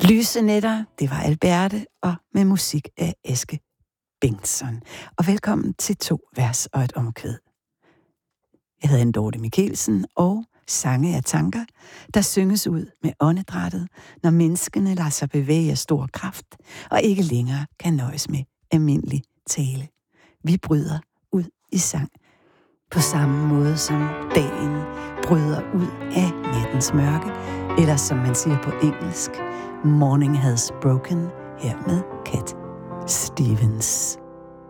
Lyse nætter, det var Alberte, og med musik af Eske Bengtsson. Og velkommen til 2 vers og et omkvæd. Jeg hedder Anne Dorte Michelsen, og sange er tanker, der synges ud med åndedrættet, når menneskene lader sig bevæge af stor kraft, og ikke længere kan nøjes med almindelig tale. Vi bryder ud i sang, på samme måde som dagen bryder ud af nattens mørke, eller som man siger på engelsk, morning has broken, her med Cat Stevens.